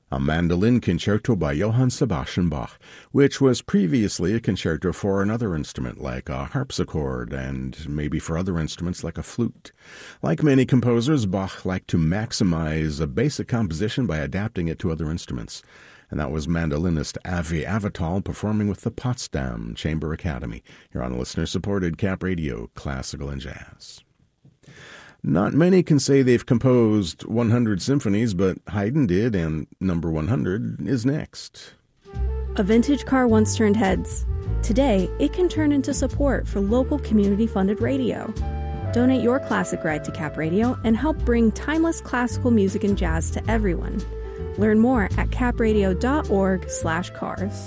a mandolin concerto by Johann Sebastian Bach, which was previously a concerto for another instrument like a harpsichord and maybe for other instruments like a flute. Like many composers, Bach liked to maximize a basic composition by adapting it to other instruments. And that was mandolinist Avi Avital performing with the Potsdam Chamber Academy here on listener-supported Cap Radio, Classical and Jazz. Not many can say they've composed 100 symphonies, but Haydn did, and number 100 is next. A vintage car once turned heads. Today, it can turn into support for local community-funded radio. Donate your classic ride to Cap Radio and help bring timeless classical music and jazz to everyone. Learn more at capradio.org/cars.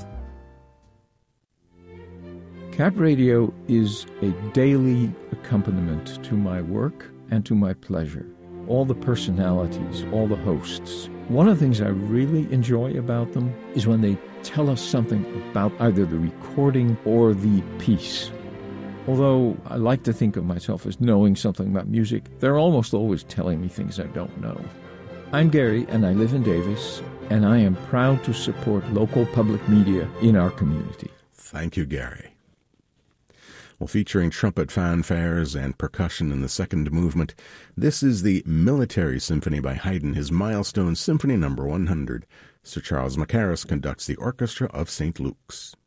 Cap Radio is a daily accompaniment to my work and to my pleasure. All the personalities, all the hosts. One of the things I really enjoy about them is when they tell us something about either the recording or the piece. Although I like to think of myself as knowing something about music, they're almost always telling me things I don't know. I'm Gary, and I live in Davis, and I am proud to support local public media in our community. Thank you, Gary. Well, featuring trumpet fanfares and percussion in the second movement, this is the Military Symphony by Haydn, his milestone Symphony No. 100. Sir Charles Mackerras conducts the Orchestra of St. Luke's.